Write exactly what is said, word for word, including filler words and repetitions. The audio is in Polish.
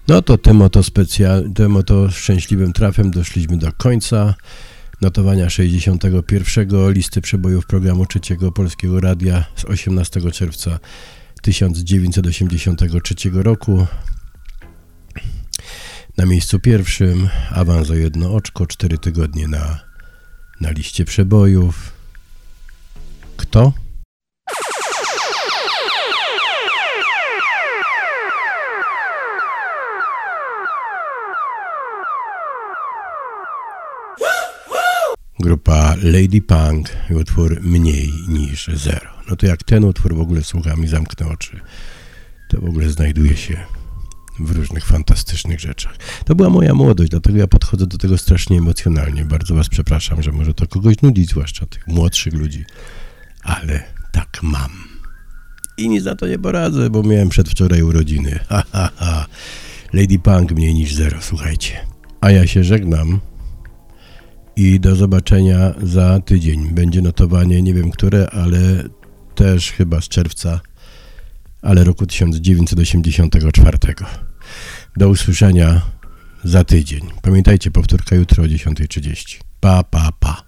No to tym oto, specja- tym oto szczęśliwym trafem doszliśmy do końca notowania sześćdziesiątego pierwszego listy przebojów programu Trzeciego Polskiego Radia z osiemnastego czerwca tysiąc dziewięćset osiemdziesiątego trzeciego roku. Na miejscu pierwszym awans o jedno oczko, cztery tygodnie na, na liście przebojów. Kto? Grupa Lady Punk i utwór Mniej niż zero. No to jak ten utwór w ogóle słucham i zamknę oczy, to w ogóle znajduje się w różnych fantastycznych rzeczach. To była moja młodość, dlatego ja podchodzę do tego strasznie emocjonalnie. Bardzo was przepraszam, że może to kogoś nudzić, zwłaszcza tych młodszych ludzi, ale tak mam. I nic na to nie poradzę, bo miałem przedwczoraj urodziny. Ha, ha, ha. Lady Punk Mniej niż zero, słuchajcie. A ja się żegnam. I do zobaczenia za tydzień. Będzie notowanie, nie wiem które, ale też chyba z czerwca, ale roku tysiąc dziewięćset osiemdziesiątego czwartego. Do usłyszenia za tydzień. Pamiętajcie, powtórka jutro o dziesiąta trzydzieści. Pa, pa, pa.